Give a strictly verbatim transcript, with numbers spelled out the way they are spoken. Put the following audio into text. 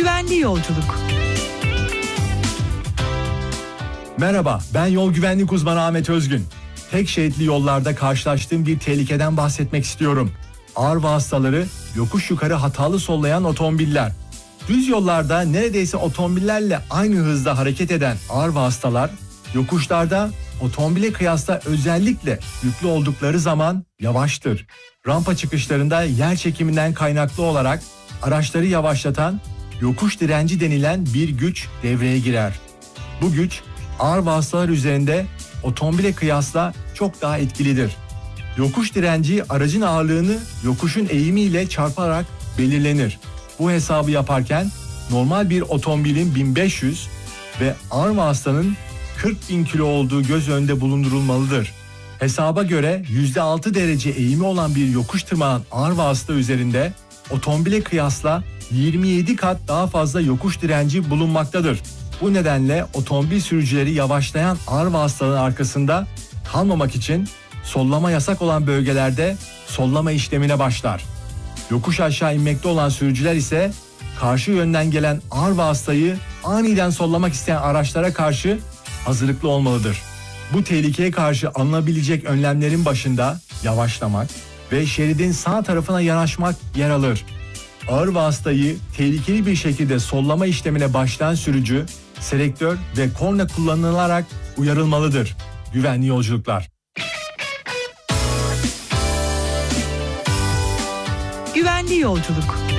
Güvenli yolculuk. Merhaba, ben yol güvenlik uzmanı Ahmet Özgün. Tek şeritli yollarda karşılaştığım bir tehlikeden bahsetmek istiyorum. Ağır vasıtaları yokuş yukarı hatalı sollayan otomobiller. Düz yollarda neredeyse otomobillerle aynı hızda hareket eden ağır vasıtalar, yokuşlarda otomobile kıyasla özellikle yüklü oldukları zaman yavaştır. Rampa çıkışlarında yer çekiminden kaynaklı olarak araçları yavaşlatan yokuş direnci denilen bir güç devreye girer. Bu güç ağır vasıtalar üzerinde otomobile kıyasla çok daha etkilidir. Yokuş direnci aracın ağırlığını yokuşun eğimiyle çarparak belirlenir. Bu hesabı yaparken normal bir otomobilin bin beş yüz ve ağır vasıtanın kırk bin kilo olduğu göz önünde bulundurulmalıdır. Hesaba göre yüzde altı derece eğimi olan bir yokuş tırmanan ağır vasıta üzerinde otomobile kıyasla yirmi yedi kat daha fazla yokuş direnci bulunmaktadır. Bu nedenle otomobil sürücüleri yavaşlayan ağır vasıtaların arkasında kalmamak için sollama yasak olan bölgelerde sollama işlemine başlar. Yokuş aşağı inmekte olan sürücüler ise karşı yönden gelen ağır vasıtayı aniden sollamak isteyen araçlara karşı hazırlıklı olmalıdır. Bu tehlikeye karşı alınabilecek önlemlerin başında yavaşlamak ve şeridin sağ tarafına yanaşmak yer alır. Ağır vasıtayı tehlikeli bir şekilde sollama işlemine başlayan sürücü, selektör ve korna kullanılarak uyarılmalıdır. Güvenli yolculuklar. Güvenli yolculuk.